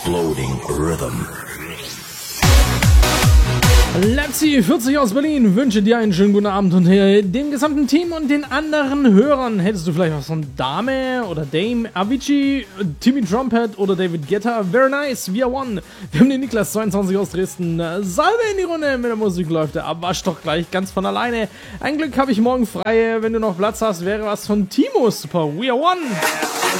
exploding rhythm. Lepsi 40 aus Berlin wünsche dir einen schönen guten Abend und dem gesamten Team und den anderen Hörern. Hättest du vielleicht was von Dame oder Dame, Avicii, Timmy Trumpet oder David Guetta? Very nice, we are one. Wir haben den Niklas 22 aus Dresden. Salve in die Runde, mit der Musik läuft der Abwasch doch gleich ganz von alleine. Ein Glück habe ich morgen frei, wenn du noch Platz hast, wäre was von Timo. Super, we are one.